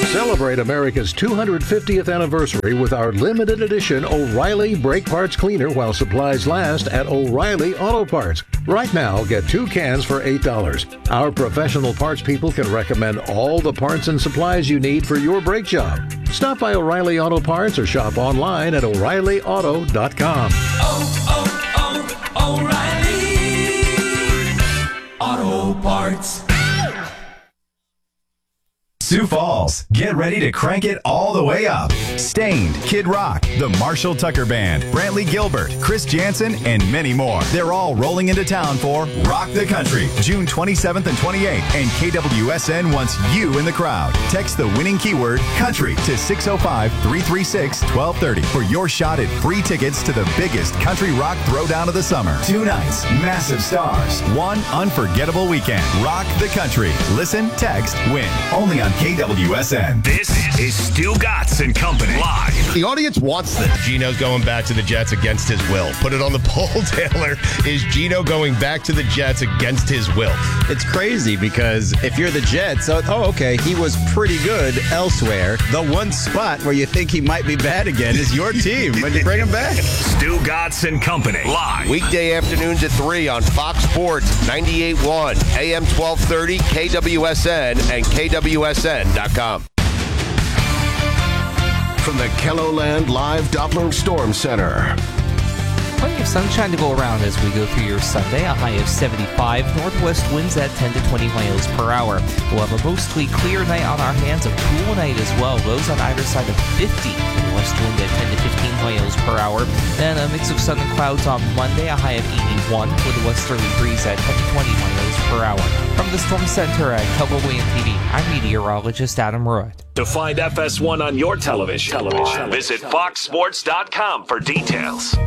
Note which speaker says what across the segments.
Speaker 1: Celebrate America's 250th anniversary with our limited edition O'Reilly Brake Parts Cleaner while supplies last at O'Reilly Auto Parts. Right now, get 2 cans for $8. Our professional parts people can recommend all the parts and supplies you need for your brake job. Stop by O'Reilly Auto Parts or shop online at O'ReillyAuto.com.
Speaker 2: O'Reilly Auto Parts.
Speaker 3: Sioux Falls, get ready to crank it all the way up. Stained, Kid Rock, the Marshall Tucker Band, Brantley Gilbert, Chris Jansen, and many more. They're all rolling into town for Rock the Country, June 27th and 28th, and KWSN wants you in the crowd. Text the winning keyword country to 605-336-1230 for your shot at free tickets to the biggest country rock throwdown of the summer. 2 nights, massive stars, 1 unforgettable weekend. Rock the Country. Listen, text, win. Only on KWSN.
Speaker 4: This is Stu Gatz and Company live.
Speaker 5: The audience wants this. Gino's going back to the Jets against his will. Put it on the poll, Taylor. Is Gino going back to the Jets against his will?
Speaker 6: It's crazy because if you're the Jets, okay, he was pretty good elsewhere. The one spot where you think he might be bad again is your team when you bring him back.
Speaker 4: Stu Gatz and Company live.
Speaker 5: Weekday afternoons at 3 on Fox Sports 98.1, AM 1230, KWSN, and KWSN.com. From the KELOLAND Live Doppler Storm Center.
Speaker 7: Plenty of sunshine to go around as we go through your Sunday. A high of 75. Northwest winds at 10 to 20 miles per hour. We'll have a mostly clear night on our hands. A cool night as well. Lows on either side of 50. The west wind at 10 to 15 miles per hour. Then a mix of sun and clouds on Monday. A high of 81 with a westerly breeze at 10 to 20 miles per hour. From the Storm Center at KELO WAM TV, I'm meteorologist Adam Roy.
Speaker 4: To find FS1 on your television, visit foxsports.com for details.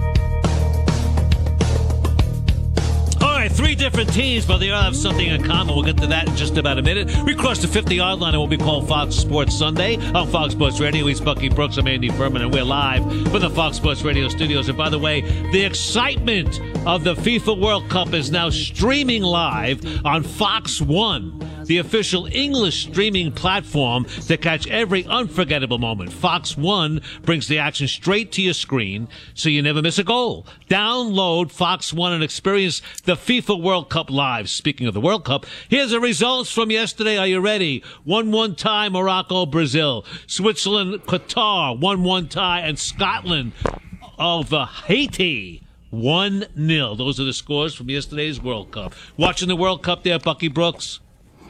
Speaker 8: All right, 3 different teams, but they all have something in common. We'll get to that in just about a minute. We crossed the 50-yard line on what we call Fox Sports Sunday on Fox Sports Radio. He's Bucky Brooks. I'm Andy Furman, and we're live from the Fox Sports Radio studios. And by the way, the excitement of the FIFA World Cup is now streaming live on Fox One, the official English streaming platform to catch every unforgettable moment. Fox One brings the action straight to your screen so you never miss a goal. Download Fox One and experience the FIFA World Cup live. Speaking of the World Cup, here's the results from yesterday. Are you ready? 1-1 tie, Morocco, Brazil. Switzerland, Qatar, 1-1 tie, and Scotland over Haiti. 1-0. Those are the scores from yesterday's World Cup. Watching the World Cup there, Bucky Brooks?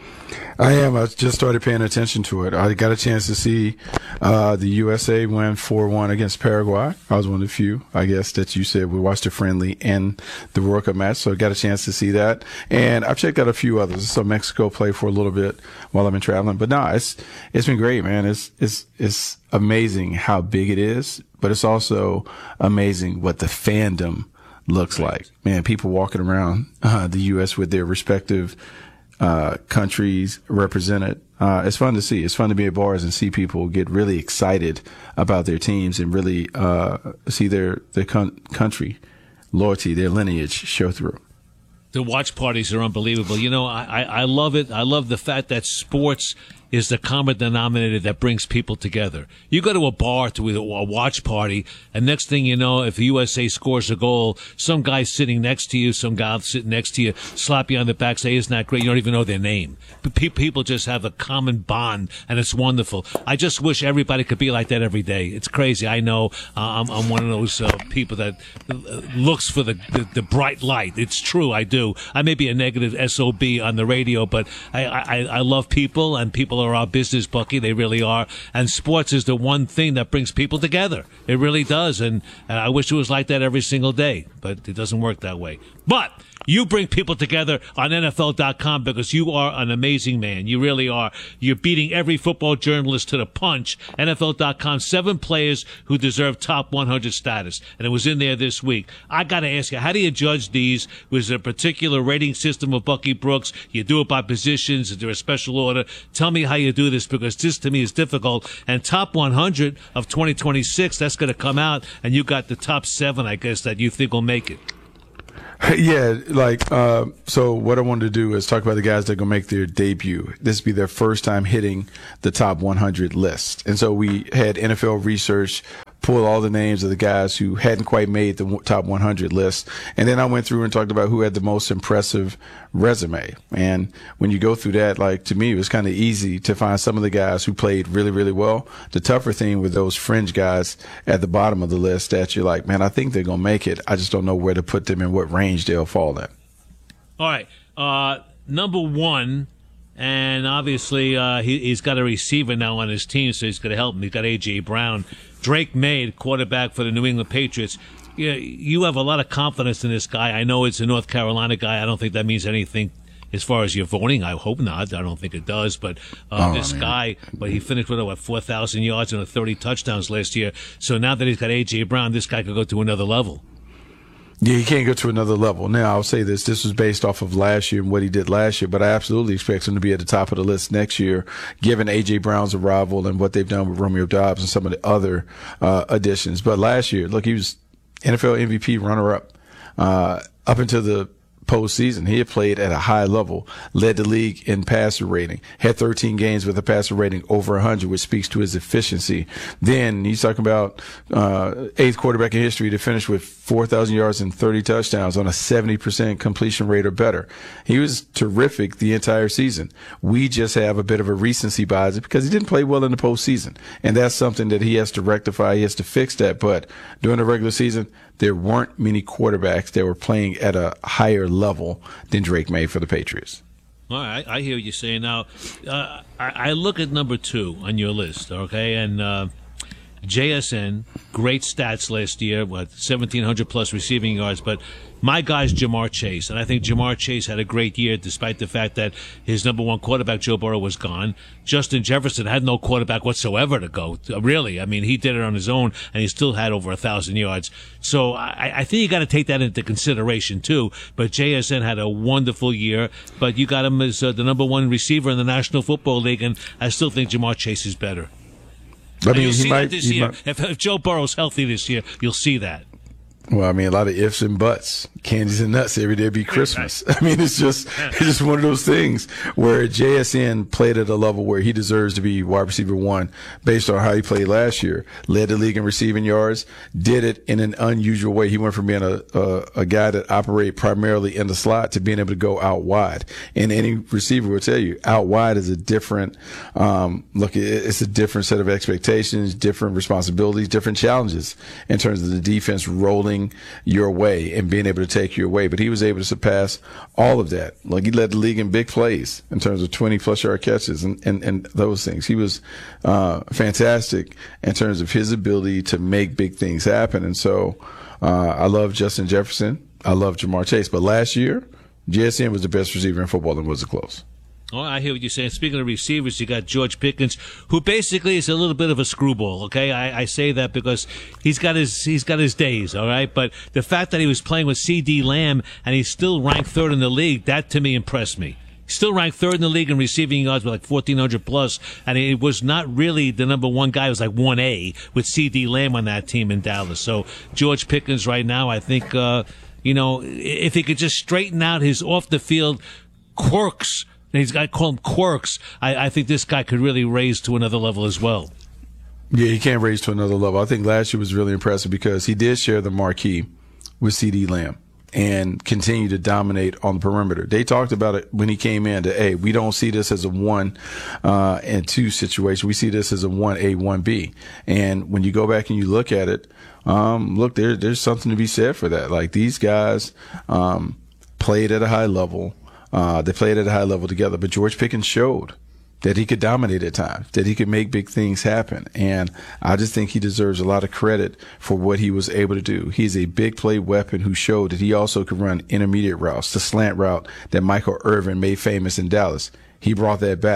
Speaker 9: I am. I just started paying attention to it. I got a chance to see the USA win 4-1 against Paraguay. I was one of the few, I guess, that you said we watched the friendly and the World Cup match, so I got a chance to see that. And I've checked out a few others. So Mexico played for a little bit while I've been traveling. But no, it's been great, man. It's amazing how big it is, but it's also amazing what the fandom looks like. Man, people walking around the U.S. with their respective countries represented. It's fun to see. It's fun to be at bars and see people get really excited about their teams and really see their country loyalty, their lineage show through.
Speaker 8: The watch parties are unbelievable. You know, I love it. I love the fact that sports is the common denominator that brings people together. You go to a bar to a watch party, and next thing you know, if the USA scores a goal, some guy sitting next to you, some guy sitting next to you, slap you on the back, say, isn't that great? You don't even know their name. But people just have a common bond, and it's wonderful. I just wish everybody could be like that every day. It's crazy. I know I'm one of those people that looks for the bright light. It's true, I do. I may be a negative SOB on the radio, but I love people, and people are our business, Bucky. They really are. And sports is the one thing that brings people together. It really does. And I wish it was like that every single day, but it doesn't work that way. But you bring people together on NFL.com because you are an amazing man. You really are. You're beating every football journalist to the punch. NFL.com, 7 players who deserve top 100 status. And it was in there this week. I got to ask you, how do you judge these? Was there a particular rating system of Bucky Brooks? You do it by positions? Is there a special order? Tell me how you do this, because this to me is difficult. And top 100 of 2026, that's going to come out. And you got the top 7, I guess, that you think will make it.
Speaker 9: Yeah, so what I wanted to do is talk about the guys that are going to make their debut. This will be their first time hitting the top 100 list. And so we had NFL research pull all the names of the guys who hadn't quite made the top 100 list. And then I went through and talked about who had the most impressive resume. And when you go through that, to me, it was kind of easy to find some of the guys who played really, really well. The tougher thing with those fringe guys at the bottom of the list that you're like, man, I think they're going to make it. I just don't know where to put them and what range they'll fall in.
Speaker 8: All right. Number one, and obviously he's got a receiver now on his team, so he's going to help him. He's got A.J. Brown. Drake May, quarterback for the New England Patriots. You have a lot of confidence in this guy. I know it's a North Carolina guy. I don't think that means anything as far as your voting. I hope not. I don't think it does. But guy, he finished with 4,000 yards and 30 touchdowns last year. So now that he's got A.J. Brown, this guy could go to another level.
Speaker 9: Yeah, he can't go to another level. Now, I'll say this was based off of last year and what he did last year, but I absolutely expect him to be at the top of the list next year, given A.J. Brown's arrival and what they've done with Romeo Doubs and some of the other additions. But last year, look, he was NFL MVP runner-up up until the postseason. He had played at a high level, led the league in passer rating, had 13 games with a passer rating over 100, which speaks to his efficiency. Then he's talking about eighth quarterback in history to finish with 4,000 yards and 30 touchdowns on a 70% completion rate or better. He was terrific the entire season. We just have a bit of a recency bias because he didn't play well in the postseason, and that's something that he has to rectify. He has to fix that. But during the regular season, there weren't many quarterbacks that were playing at a higher level than Drake May for the Patriots.
Speaker 8: All right, I hear what you're saying. Now, I look at number 2 on your list, okay, and JSN, great stats last year, 1,700-plus receiving yards, but my guy's Jamar Chase, and I think Jamar Chase had a great year despite the fact that his number one quarterback, Joe Burrow, was gone. Justin Jefferson had no quarterback whatsoever to go, really. I mean, he did it on his own, and he still had over 1,000 yards. So I think you got to take that into consideration, too. But JSN had a wonderful year, but you got him as the number one receiver in the National Football League, and I still think Jamar Chase is better.
Speaker 9: I mean,
Speaker 8: you'll see that this year. If Joe Burrow's healthy this year, you'll see that.
Speaker 9: Well, I mean, a lot of ifs and buts, candies and nuts. Every day be Christmas. I mean, it's just one of those things where JSN played at a level where he deserves to be wide receiver 1 based on how he played last year. Led the league in receiving yards, did it in an unusual way. He went from being a guy that operated primarily in the slot to being able to go out wide. And any receiver will tell you, out wide is a different it's a different set of expectations, different responsibilities, different challenges in terms of the defense rolling your way and being able to take your way. But he was able to surpass all of that. Like, he led the league in big plays in terms of 20-plus yard catches and those things. He was fantastic in terms of his ability to make big things happen. And so I love Justin Jefferson. I love Jamar Chase. But last year, JSN was the best receiver in football and wasn't close.
Speaker 8: Oh, I hear what you're saying. Speaking of receivers, you got George Pickens, who basically is a little bit of a screwball. Okay, I say that because he's got his days. All right, but the fact that he was playing with C.D. Lamb and he's still ranked 3rd in the league, that to me impressed me. Still ranked 3rd in the league in receiving yards with 1,400 plus, and it was not really the number one guy. It was 1A with C.D. Lamb on that team in Dallas. So George Pickens right now, I think, if he could just straighten out his off the field quirks. He's got to call them quirks. I think this guy could really raise to another level as well.
Speaker 9: Yeah, he can raise to another level. I think last year was really impressive because he did share the marquee with C.D. Lamb and continue to dominate on the perimeter. They talked about it when he came in that, hey, we don't see this as a 1 and 2 situation. We see this as a 1A, 1B. And when you go back and you look at it, there's something to be said for that. Like, these guys played at a high level. They played at a high level together, but George Pickens showed that he could dominate at times, that he could make big things happen. And I just think he deserves a lot of credit for what he was able to do. He's a big play weapon who showed that he also could run intermediate routes, the slant route that Michael Irvin made famous in Dallas. He brought that back.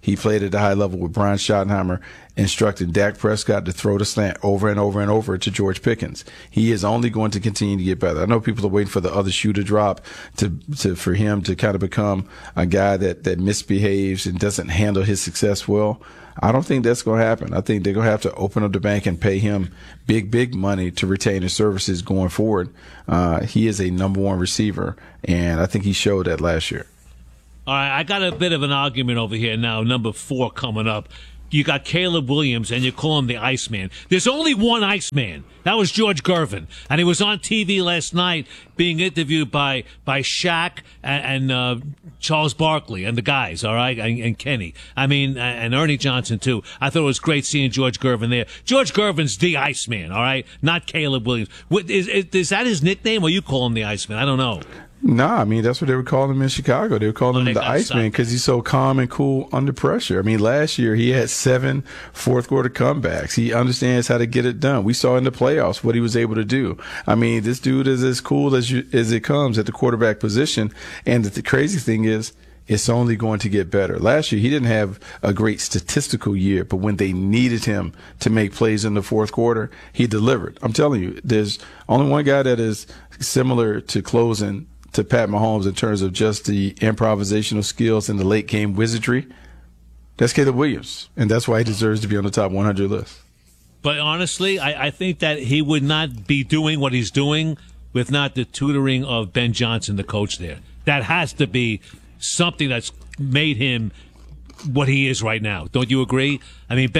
Speaker 9: He played at the high level with Brian Schottenheimer, instructing Dak Prescott to throw the slant over and over and over to George Pickens. He is only going to continue to get better. I know people are waiting for the other shoe to drop for him to kind of become a guy that misbehaves and doesn't handle his success well. I don't think that's going to happen. I think they're going to have to open up the bank and pay him big money to retain his services going forward. He is a number one receiver, and I think he showed that last year.
Speaker 8: All right, I got a bit of an argument over here now. Number 4 coming up. You got Caleb Williams, and you call him the Iceman. There's only one Iceman. That was George Gervin. And he was on TV last night being interviewed by Shaq and Charles Barkley and the guys, all right, and Kenny. I mean, and Ernie Johnson, too. I thought it was great seeing George Gervin there. George Gervin's the Iceman, all right, not Caleb Williams. Is that his nickname, or you call him the Iceman? I don't know.
Speaker 9: Nah, I mean, that's what they were calling him in Chicago. They were calling him the Iceman because he's so calm and cool under pressure. I mean, last year he had 7 fourth-quarter comebacks. He understands how to get it done. We saw in the playoffs what he was able to do. I mean, this dude is as cool as it comes at the quarterback position. And the crazy thing is, it's only going to get better. Last year, he didn't have a great statistical year, but when they needed him to make plays in the fourth quarter, he delivered. I'm telling you, there's only one guy that is similar to closing to Pat Mahomes in terms of just the improvisational skills and the late game wizardry. That's Caleb Williams, and that's why he deserves to be on the top 100 list.
Speaker 8: But honestly, I think that he would not be doing what he's doing with not the tutoring of Ben Johnson, the coach there. That has to be something that's made him what he is right now. Don't you agree? I mean,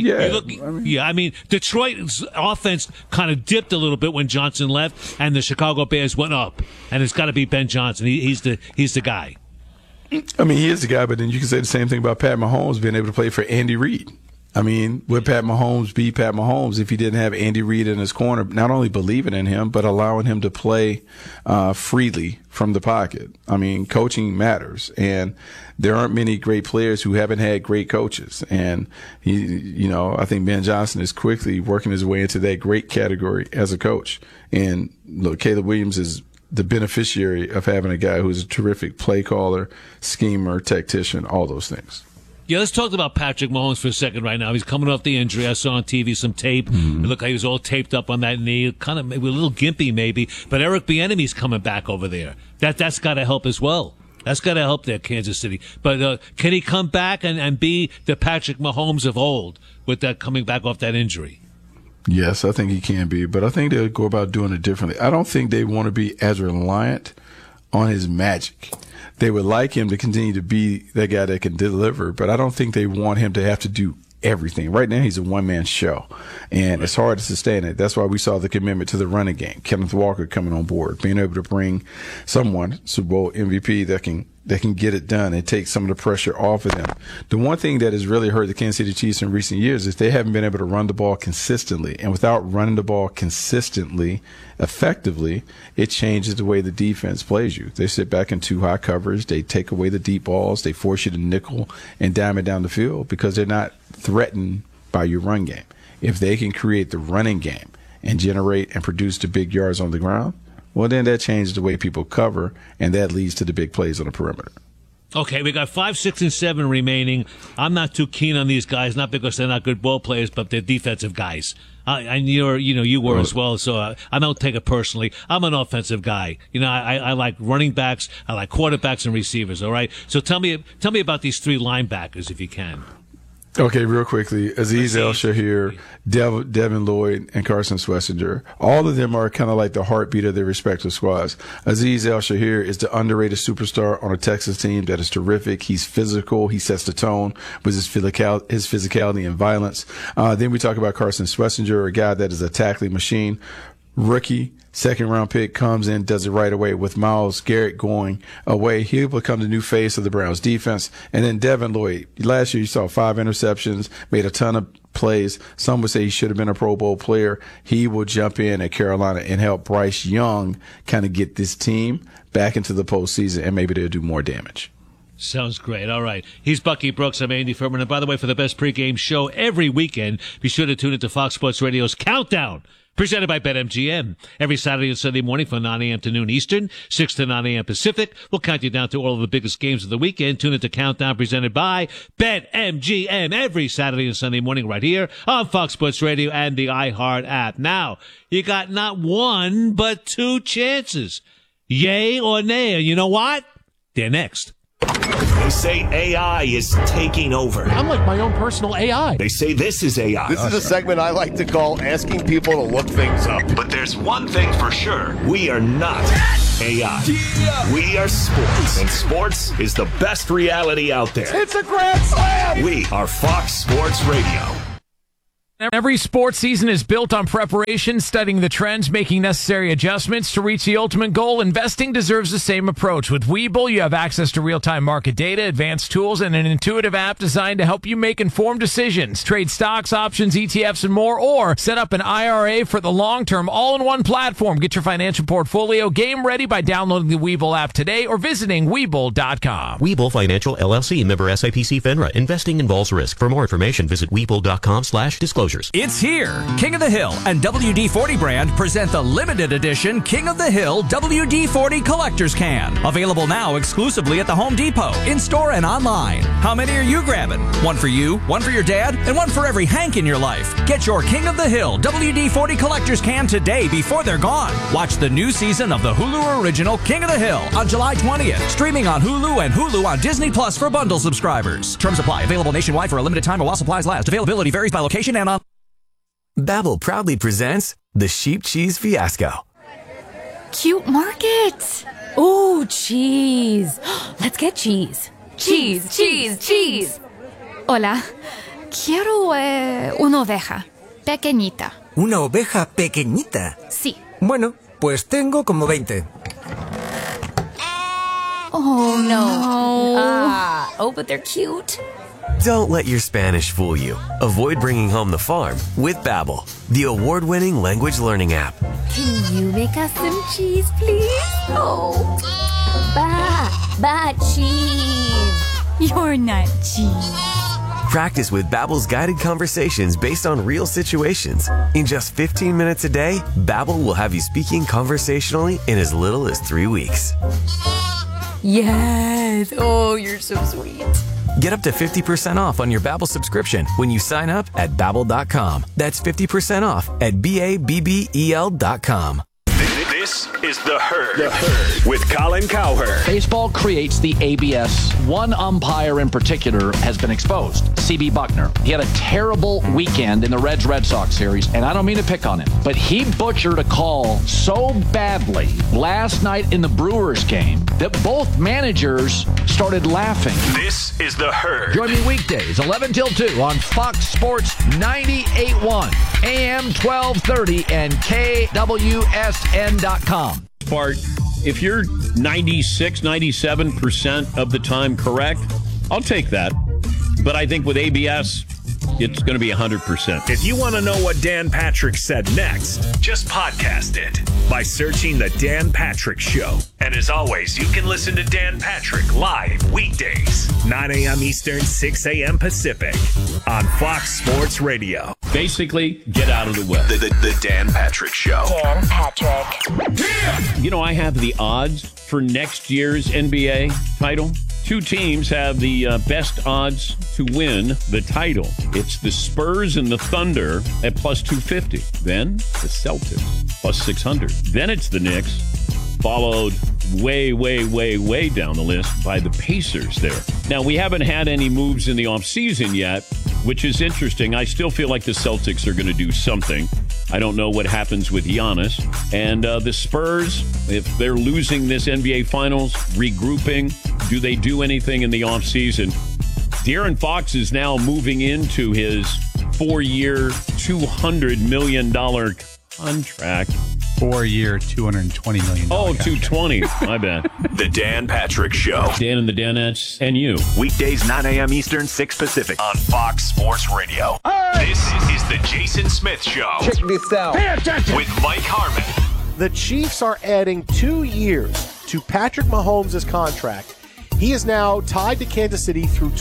Speaker 8: Detroit's offense kind of dipped a little bit when Johnson left, and the Chicago Bears went up. And it's got to be Ben Johnson. He's the guy.
Speaker 9: I mean, he is the guy, but then you can say the same thing about Pat Mahomes being able to play for Andy Reid. I mean, would Pat Mahomes be Pat Mahomes if he didn't have Andy Reid in his corner, not only believing in him, but allowing him to play freely from the pocket? I mean, coaching matters, and there aren't many great players who haven't had great coaches. And I think Ben Johnson is quickly working his way into that great category as a coach. And look, Caleb Williams is the beneficiary of having a guy who's a terrific play caller, schemer, tactician, all those things.
Speaker 8: Yeah, let's talk about Patrick Mahomes for a second right now. He's coming off the injury. I saw on TV some tape. It looked like he was all taped up on that knee, kind of maybe a little gimpy maybe. But Eric Bieniemy's coming back over there. That's got to help as well. That's got to help there, Kansas City. But can he come back and be the Patrick Mahomes of old with that coming back off that injury?
Speaker 9: Yes, I think he can be. But I think they'll go about doing it differently. I don't think they want to be as reliant on his magic. They would like him to continue to be that guy that can deliver, but I don't think they want him to have to do everything. Right now, he's a one-man show, and it's hard to sustain it. That's why we saw the commitment to the running game. Kenneth Walker coming on board, being able to bring someone, Super Bowl MVP, that can get it done and take some of the pressure off of them. The one thing that has really hurt the Kansas City Chiefs in recent years is they haven't been able to run the ball consistently. And without running the ball consistently, effectively, it changes the way the defense plays you. They sit back in too high coverage. They take away the deep balls. They force you to nickel and dime it down the field because they're not threatened by your run game. If they can create the running game and generate and produce the big yards on the ground, well, then that changes the way people cover, and that leads to the big plays on the perimeter.
Speaker 8: Okay, we got 5, 6, and 7 remaining. I'm not too keen on these guys, not because they're not good ball players, but they're defensive guys. And you were as well, so I don't take it personally. I'm an offensive guy. I like running backs, I like quarterbacks and receivers. All right, so tell me about these 3 linebackers if you can.
Speaker 9: Okay, real quickly, Azeez El-Shahir, Devin Lloyd, and Carson Schlesinger. All of them are kind of like the heartbeat of their respective squads. Azeez El-Shahir is the underrated superstar on a Texas team that is terrific. He's physical. He sets the tone with his physicality and violence. Then we talk about Carson Schlesinger, a guy that is a tackling machine. Rookie, second-round pick, comes in, does it right away. With Myles Garrett going away, he'll become the new face of the Browns defense. And then Devin Lloyd. Last year, you saw 5 interceptions, made a ton of plays. Some would say he should have been a Pro Bowl player. He will jump in at Carolina and help Bryce Young kind of get this team back into the postseason, and maybe they'll do more damage.
Speaker 8: Sounds great. All right. He's Bucky Brooks. I'm Andy Furman. And by the way, for the best pregame show every weekend, be sure to tune into Fox Sports Radio's Countdown Presented by BetMGM. Every Saturday and Sunday morning from 9 a.m. to noon Eastern, 6 to 9 a.m. Pacific. We'll count you down to all of the biggest games of the weekend. Tune into Countdown presented by BetMGM every Saturday and Sunday morning right here on Fox Sports Radio and the iHeart app. Now, you got not one, but two chances. Yay or nay. And you know what? They're next.
Speaker 4: They say AI is taking over.
Speaker 10: I'm like my own personal AI.
Speaker 4: They say this is AI.
Speaker 5: This is a segment I like to call asking people to look things up.
Speaker 4: But there's one thing for sure. We are not AI. We are sports. And sports is the best reality out there.
Speaker 10: It's a grand slam!
Speaker 4: We are Fox Sports Radio.
Speaker 10: Every sports season is built on preparation, studying the trends, making necessary adjustments to reach the ultimate goal. Investing deserves the same approach. With Webull, you have access to real-time market data, advanced tools, and an intuitive app designed to help you make informed decisions. Trade stocks, options, ETFs, and more, or set up an IRA for the long-term all-in-one platform. Get your financial portfolio game ready by downloading the Webull app today or visiting Webull.com.
Speaker 11: Webull Financial LLC, member SIPC FINRA. Investing involves risk. For more information, visit Webull.com/disclosures.
Speaker 12: It's here. King of the Hill and WD-40 brand present the limited edition King of the Hill WD-40 Collector's Can. Available now exclusively at the Home Depot, in-store and online. How many are you grabbing? One for you, one for your dad, and one for every Hank in your life. Get your King of the Hill WD-40 Collector's Can today before they're gone. Watch the new season of the Hulu original King of the Hill on July 20th. Streaming on Hulu and Hulu on Disney Plus for bundle subscribers. Terms apply. Available nationwide for a limited time while supplies last. Availability varies by location and on...
Speaker 13: Babbel proudly presents the Sheep Cheese Fiasco.
Speaker 14: Cute market. Ooh, cheese. Let's get cheese. Cheese, cheese, cheese. Hola. Quiero una oveja. Pequeñita.
Speaker 15: ¿Una oveja pequeñita?
Speaker 14: Sí.
Speaker 15: Bueno, pues tengo como 20.
Speaker 14: Oh, no. Oh, but they're cute.
Speaker 13: Don't let your Spanish fool you. Avoid bringing home the farm with Babbel, the award-winning language learning app.
Speaker 14: Can you make us some cheese, please? Oh, cheese. You're not cheese.
Speaker 13: Practice with Babbel's guided conversations based on real situations. In just 15 minutes a day, Babbel will have you speaking conversationally in as little as 3 weeks.
Speaker 14: Yes. Oh, you're so sweet.
Speaker 13: Get up to 50% off on your Babbel subscription when you sign up at Babbel.com. That's 50% off at Babbel.com.
Speaker 4: This is The Herd with Colin Cowherd.
Speaker 16: Baseball creates the ABS. One umpire in particular has been exposed, C.B. Buckner. He had a terrible weekend in the Reds-Red Sox series, and I don't mean to pick on him, but he butchered a call so badly last night in the Brewers game that both managers started laughing.
Speaker 4: This is The Herd.
Speaker 16: Join me weekdays, 11 till 2 on Fox Sports 98.1, AM 1230, and KWSN.com.
Speaker 17: Bart, if you're 96, 97% of the time correct, I'll take that. But I think with ABS, it's going to be 100%.
Speaker 18: If you want to know what Dan Patrick said next, just podcast it by searching The Dan Patrick Show. And as always, you can listen to Dan Patrick live weekdays, 9 a.m. Eastern, 6 a.m. Pacific on Fox Sports Radio.
Speaker 17: Basically, get out of the way.
Speaker 4: The Dan Patrick Show.
Speaker 14: Dan Patrick.
Speaker 17: You know, I have the odds for next year's NBA title. Two teams have the best odds to win the title. It's the Spurs and the Thunder at plus 250. Then the Celtics plus 600. Then it's the Knicks, followed way down the list by the Pacers there. Now, we haven't had any moves in the offseason yet, which is interesting. I still feel like the Celtics are going to do something. I don't know what happens with Giannis. And the Spurs, if they're losing this NBA Finals, regrouping, do they do anything in the offseason? De'Aaron Fox is now moving into his 4-year, $200 million contract.
Speaker 19: 4-year, $220 million.
Speaker 17: Oh, 220. My bad.
Speaker 4: The Dan Patrick Show.
Speaker 17: Dan and the Danettes and you.
Speaker 4: Weekdays, 9 a.m. Eastern, 6 Pacific on Fox Sports Radio. This is the Jason Smith Show.
Speaker 20: Check this out.
Speaker 4: Pay attention. With Mike Harmon.
Speaker 20: The Chiefs are adding 2 years to Patrick Mahomes' contract. He is now tied to Kansas City through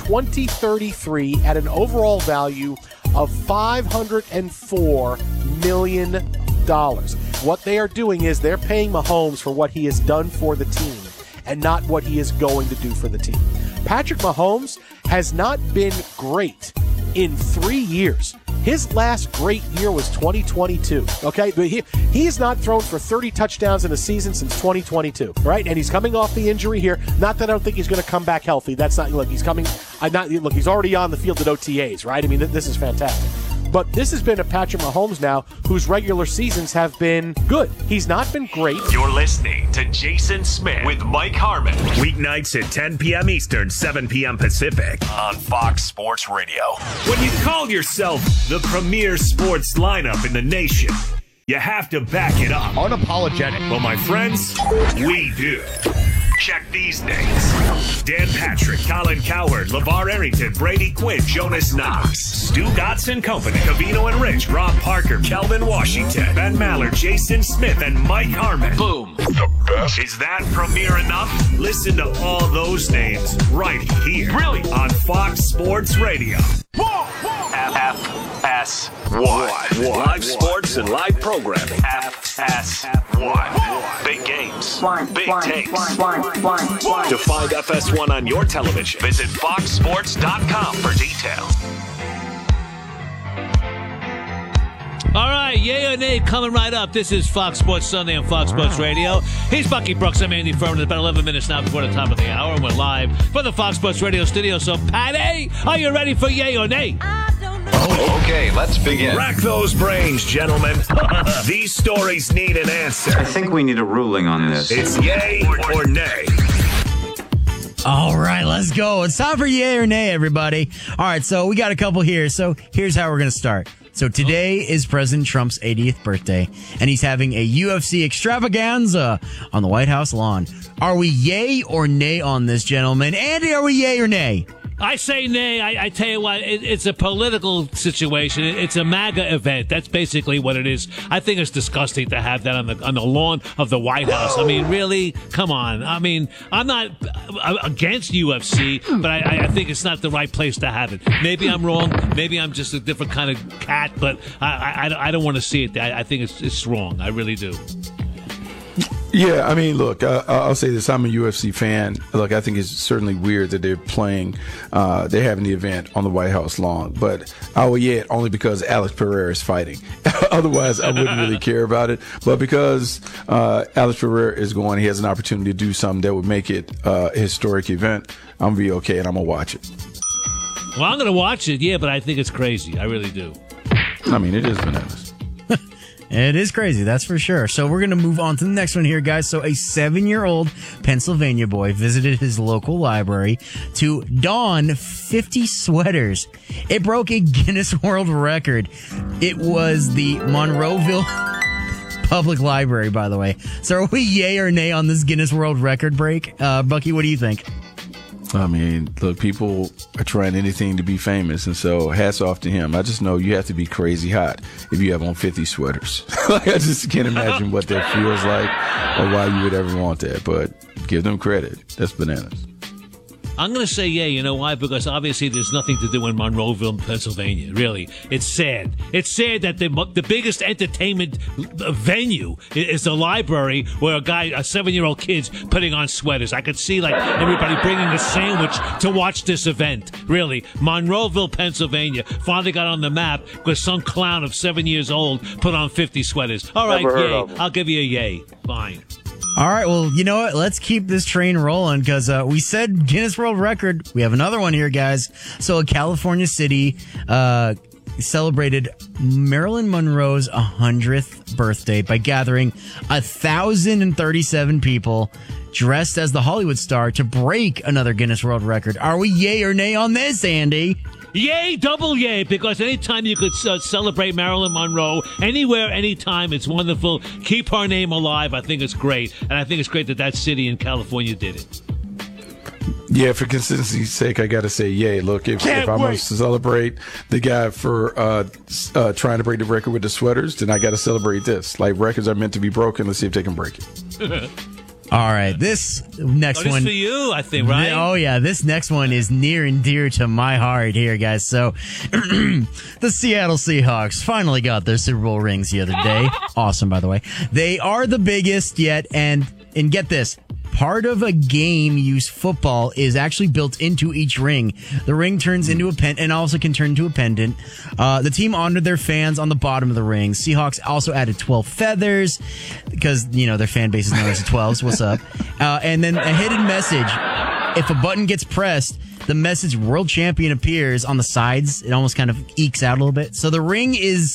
Speaker 20: 2033 at an overall value of $504 million. What they are doing is they're paying Mahomes for what he has done for the team and not what he is going to do for the team. Patrick Mahomes has not been great in 3 years. His last great year was 2022, okay? But he has not thrown for 30 touchdowns in a season since 2022, right? And he's coming off the injury here. Not that I don't think he's going to come back healthy. That's not, look, he's coming, look, he's already on the field at OTAs, right? I mean, this is fantastic. But this has been a Patrick Mahomes now whose regular seasons have been good. He's not been great.
Speaker 18: You're listening to Jason Smith with Mike Harmon. Weeknights at 10 p.m. Eastern, 7 p.m. Pacific on Fox Sports Radio. When you call yourself the premier sports lineup in the nation, you have to back it up.
Speaker 5: Unapologetic.
Speaker 18: Well, my friends, we do. Check these names: Dan Patrick, Colin Cowherd, LeVar Arrington, Brady Quinn, Jonas Knox, Stu Dotson Company, Cavino and Rich, Rob Parker, Kelvin Washington, Ben Maller, Jason Smith, and Mike Harmon. Boom. The best. Is that premier enough? Listen to all those names right here. Brilliant. On Fox Sports Radio. FS1. Live sports and live programming. FS1. Big games. Big takes. To find FS1 on your television, visit foxsports.com for details.
Speaker 8: All right, yay or nay, coming right up. This is Fox Sports Sunday on Fox Sports Radio. He's Bucky Brooks. I'm Andy Furman. It's about 11 minutes now before the top of the hour, and we're live from the Fox Sports Radio studio. So, Patty, are you ready for yay or nay?
Speaker 18: Okay, let's begin. Rack those brains, gentlemen. These stories need an answer.
Speaker 6: I think we need a ruling on this.
Speaker 18: It's yay or nay.
Speaker 21: All right, let's go. It's time for yay or nay, everybody. All right, so we got a couple here. So here's how we're going to start. So today is President Trump's 80th birthday, and he's having a UFC extravaganza on the White House lawn. Are we yay or nay on this, gentlemen? Andy, are we yay or nay?
Speaker 8: I say nay. I tell you what, it's a political situation. It's a MAGA event. That's basically what it is. I think it's disgusting to have that on the lawn of the White House. I mean, really? Come on. I mean, I'm not against UFC, but I think it's not the right place to have it. Maybe I'm wrong. Maybe I'm just a different kind of cat, but I don't want to see it there. I think it's wrong. I really do.
Speaker 9: Yeah, I mean, look, I'll say this. I'm a UFC fan. Look, I think it's certainly weird that they're having the event on the White House lawn. But I will yay it only because Alex Pereira is fighting. Otherwise, I wouldn't really care about it. But because Alex Pereira is going, he has an opportunity to do something that would make it a historic event, I'm going to be okay and I'm going to watch it.
Speaker 8: Well, I'm going to watch it, yeah, but I think it's crazy. I really do.
Speaker 9: I mean, it is bananas.
Speaker 21: It is crazy, that's for sure. So we're going to move on to the next one here, guys. So a 7-year-old Pennsylvania boy visited his local library to don 50 sweaters. It broke a Guinness World Record. It was the Monroeville Public Library, by the way. So are we yay or nay on this Guinness World Record break? Bucky, what do you think?
Speaker 9: I mean, look, people are trying anything to be famous, and so hats off to him. I just know you have to be crazy hot if you have on 50 sweaters. Like, I just can't imagine what that feels like or why you would ever want that, but give them credit. That's bananas.
Speaker 8: I'm going to say yay. You know why? Because obviously there's nothing to do in Monroeville, Pennsylvania. Really. It's sad. It's sad that the biggest entertainment venue is the library where a 7-year-old kid's putting on sweaters. I could see like everybody bringing a sandwich to watch this event. Really. Monroeville, Pennsylvania finally got on the map because some clown of 7 years old put on 50 sweaters. All right, yay. I'll give you a yay. Fine.
Speaker 21: All right, well, you know what? Let's keep this train rolling because we said Guinness World Record. We have another one here, guys. So a California city celebrated Marilyn Monroe's 100th birthday by gathering 1,037 people dressed as the Hollywood star to break another Guinness World Record. Are we yay or nay on this, Andy?
Speaker 8: Yay, double yay, because anytime you could celebrate Marilyn Monroe, anywhere, anytime, it's wonderful. Keep her name alive. I think it's great. And I think it's great that city in California did it.
Speaker 9: Yeah, for consistency's sake, I got to say yay. Look, if I'm going to celebrate the guy for trying to break the record with the sweaters, then I got to celebrate this. Like, records are meant to be broken. Let's see if they can break it.
Speaker 21: All right, this next
Speaker 8: this
Speaker 21: one
Speaker 8: for you, I think, right?
Speaker 21: Oh yeah, this next one is near and dear to my heart here, guys. So, the Seattle Seahawks finally got their Super Bowl rings the other day. Awesome, by the way. They are the biggest yet, and get this. Part of a game used football is actually built into each ring. The ring turns into a pendant and also can turn into a pendant. The team honored their fans on the bottom of the ring. Seahawks also added 12 feathers because, their fan base is known as the 12s. What's up? And then a hidden message. If a button gets pressed, the message world champion appears on the sides. It almost kind of ekes out a little bit. So the ring is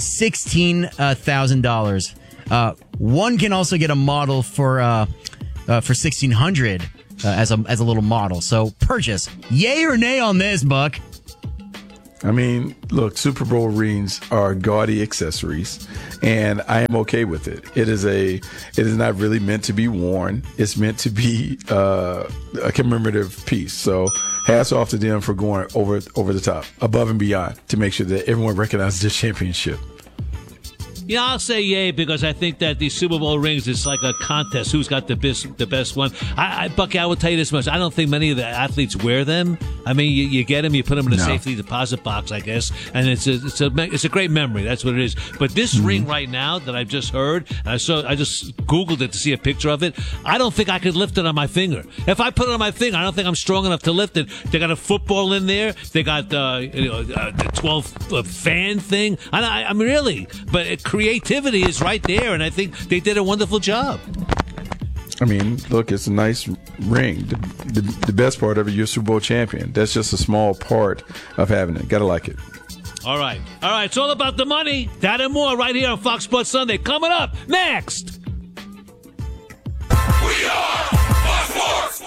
Speaker 21: $16,000. One can also get a model for $1,600 as a little model. So purchase. Yay or nay on this, Buck?
Speaker 9: I mean, look, Super Bowl rings are gaudy accessories, and I am okay with it. It is not really meant to be worn. It's meant to be a commemorative piece. So hats off to them for going over the top, above and beyond, to make sure that everyone recognizes their championship.
Speaker 8: Yeah, I'll say yay because I think that these Super Bowl rings is like a contest. Who's got the best one? Bucky, I will tell you this much. I don't think many of the athletes wear them. I mean, you get them, you put them in a safety deposit box, I guess, and it's a great memory. That's what it is. But this ring right now that I've just heard, I just Googled it to see a picture of it. I don't think I could lift it on my finger. If I put it on my finger, I don't think I'm strong enough to lift it. They got a football in there. They got the 12 fan thing. I mean, really, but creativity is right there, and I think they did a wonderful job.
Speaker 9: I mean, look, it's a nice ring. The best part of it, you're a Super Bowl champion. That's just a small part of having it. Gotta like it.
Speaker 8: All right. It's all about the money. That and more right here on Fox Sports Sunday. Coming up next.
Speaker 2: We are Fox Sports.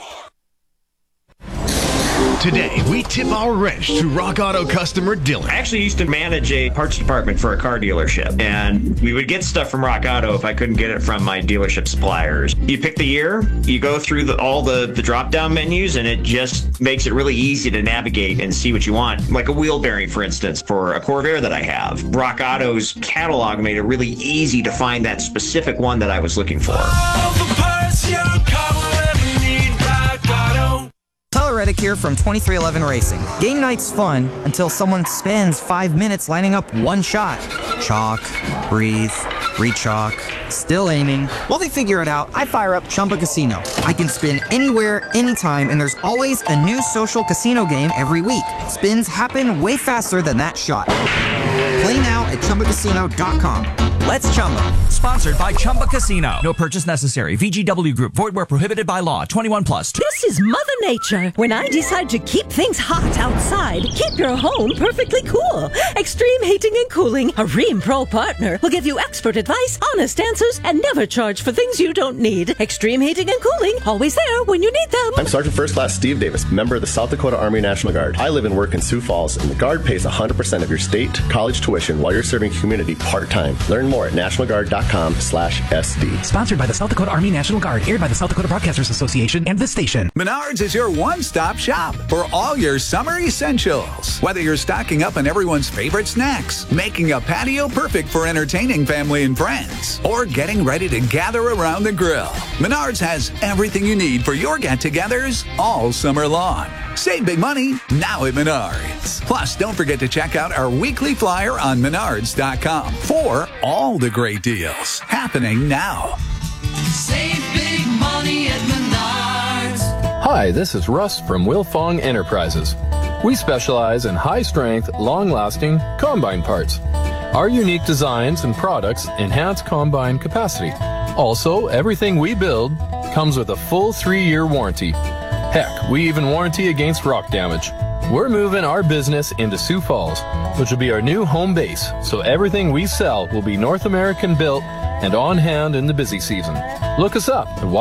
Speaker 1: Today, we tip our wrench to Rock Auto customer Dylan.
Speaker 22: I actually used to manage a parts department for a car dealership, and we would get stuff from Rock Auto if I couldn't get it from my dealership suppliers. You pick the year, you go through all the drop-down menus, and it just makes it really easy to navigate and see what you want. Like a wheel bearing, for instance, for a Corvair that I have. Rock Auto's catalog made it really easy to find that specific one that I was looking for.
Speaker 2: All the parts your car will ever need, Rock Auto.
Speaker 23: Tyler Reddick here from 2311 Racing. Game night's fun until someone spends 5 minutes lining up one shot. Chalk, breathe, re-chalk, still aiming. While they figure it out, I fire up Chumba Casino. I can spin anywhere, anytime, and there's always a new social casino game every week. Spins happen way faster than that shot. Play now at ChumbaCasino.com. Let's Chumba.
Speaker 12: Sponsored by Chumba Casino. No purchase necessary. VGW Group. Void where prohibited by law. 21 plus.
Speaker 24: This is Mother Nature. When I decide to keep things hot outside, keep your home perfectly cool. Extreme Heating and Cooling, a Rheem Pro partner, will give you expert advice, honest answers, and never charge for things you don't need. Extreme Heating and Cooling, always there when you need them.
Speaker 25: I'm Sergeant First Class Steve Davis, member of the South Dakota Army National Guard. I live and work in Sioux Falls, and the Guard pays 100% of your state college tuition while you're serving community part-time. Learn more at nationalguard.com/SD.
Speaker 26: Sponsored by the South Dakota Army National Guard, aired by the South Dakota Broadcasters Association and this station.
Speaker 27: Menards is your one-stop shop for all your summer essentials. Whether you're stocking up on everyone's favorite snacks, making a patio perfect for entertaining family and friends, or getting ready to gather around the grill, Menards has everything you need for your get-togethers all summer long. Save big money now at Menards. Plus, don't forget to check out our weekly flyer on Menards.com for all the great deals happening now.
Speaker 2: Save big money at Menards.
Speaker 28: Hi, this is Russ from Wilfong Enterprises. We specialize in high-strength, long-lasting combine parts. Our unique designs and products enhance combine capacity. Also, everything we build comes with a full 3-year warranty. Heck, we even warranty against rock damage. We're moving our business into Sioux Falls, which will be our new home base, so everything we sell will be North American built and on hand in the busy season. Look us up at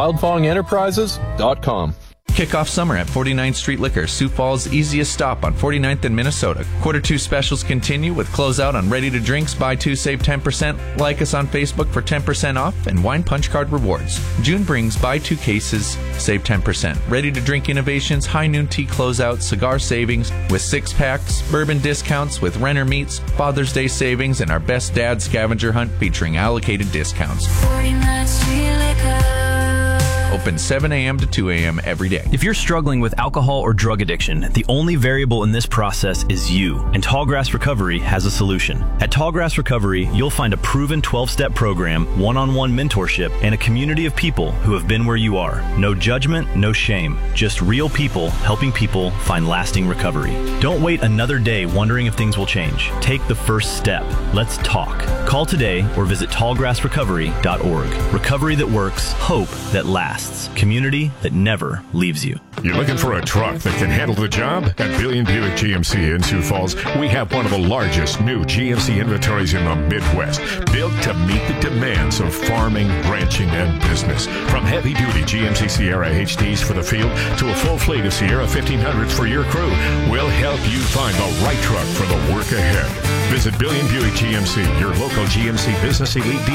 Speaker 28: wildfongenterprises.com.
Speaker 29: Kick off summer at 49th Street Liquor, Sioux Falls' easiest stop on 49th and Minnesota. Q2 specials continue with closeout on ready-to-drinks, buy 2, save 10%. Like us on Facebook for 10% off and wine punch card rewards. June brings buy 2 cases, save 10%. Ready-to-drink innovations, high noon tea closeout, cigar savings with 6-packs, bourbon discounts with Renner Meats, Father's Day savings, and our Best Dad scavenger hunt featuring allocated discounts.
Speaker 2: 49th Street Liquor.
Speaker 29: Open 7 a.m. to 2 a.m. every day.
Speaker 3: If you're struggling with alcohol or drug addiction, the only variable in this process is you, and Tallgrass Recovery has a solution. At Tallgrass Recovery, you'll find a proven 12-step program, one-on-one mentorship, and a community of people who have been where you are. No judgment, no shame, just real people helping people find lasting recovery. Don't wait another day wondering if things will change. Take the first step. Let's talk. Call today or visit tallgrassrecovery.org. Recovery that works, hope that lasts, community that never leaves you.
Speaker 7: You're looking for a truck that can handle the job? At Billion Buick GMC in Sioux Falls, we have one of the largest new GMC inventories in the Midwest, built to meet the demands of farming, ranching, and business. From heavy-duty GMC Sierra HDs for the field to a full fleet of Sierra 1500s for your crew, we'll help you find the right truck for the work ahead. Visit Billion Buick GMC, your local GMC Business Elite dealer.